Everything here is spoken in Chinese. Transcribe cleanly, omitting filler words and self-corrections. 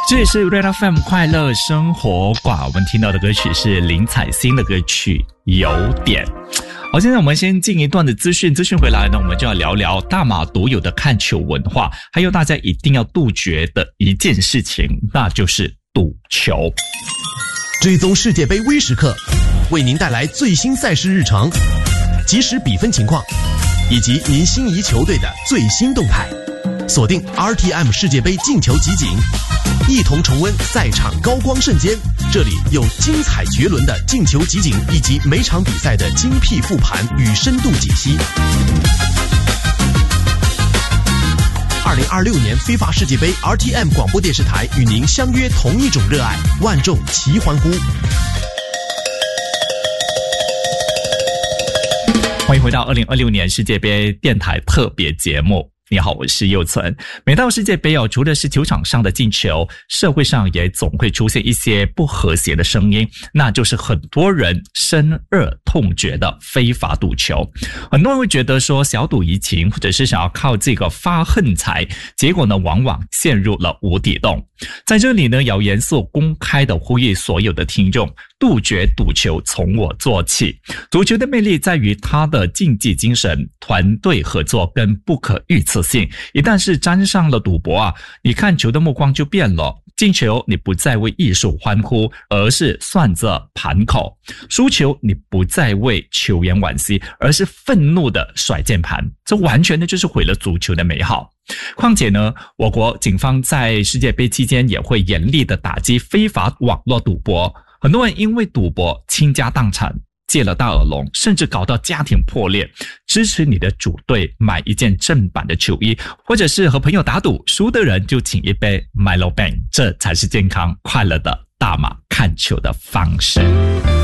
这也是 Red FM 快乐生活馆，我们听到的歌曲是林采欣的歌曲有点。好，现在我们先进一段的资讯回来呢，我们就要聊聊大马独有的看球文化，还有大家一定要杜绝的一件事情，那就是赌球。 追踪世界杯微时刻，为您带来最新赛事日程、即时比分情况，以及您心仪球队的最新动态。锁定 RTM 世界杯进球集锦，一同重温赛场高光瞬间。这里有精彩绝伦的进球集锦，以及每场比赛的精辟复盘与深度解析。2026年非法世界杯 RTM 广播电视台与您相约同一种热爱，万众齐欢呼。 欢迎回到2026年世界杯电台特别节目。你好，我是佑存。每到世界杯除了是球场上的进球，社会上也总会出现一些不和谐的声音，那就是很多人深恶痛绝的非法赌球。很多人会觉得说小赌怡情，或者是想要靠这个发横财，结果呢往往陷入了无底洞。在这里呢，要严肃公开的呼吁所有的听众，杜绝赌球从我做起。足球的魅力在于它的竞技精神、团队合作跟不可预测性。一旦是沾上了赌博你看球的目光就变了。进球你不再为艺术欢呼，而是算着盘口；输球你不再为球员惋惜，而是愤怒的甩键盘。这完全的就是毁了足球的美好。况且呢，我国警方在世界杯期间也会严厉的打击非法网络赌博。很多人因为赌博倾家荡产，借了大耳窿，甚至搞到家庭破裂。支持你的主队买一件正版的球衣，或者是和朋友打赌，输的人就请一杯 Milo Bang， 这才是健康快乐的大马看球的方式。